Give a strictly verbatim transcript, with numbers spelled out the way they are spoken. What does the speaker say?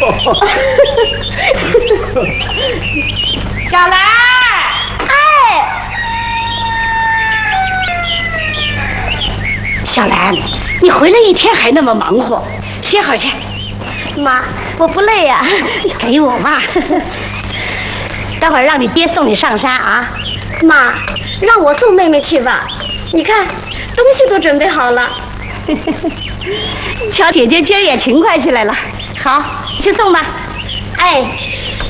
小兰， 哎， 小兰，你回来一天还那么忙活，歇会儿去。 妈，我不累呀、啊。 给我嘛。待会儿让你爹送你上山啊。 妈，让我送妹妹去吧。你看，东西都准备好了。 瞧姐姐今儿也勤快起来了。好，去送吧。 哎。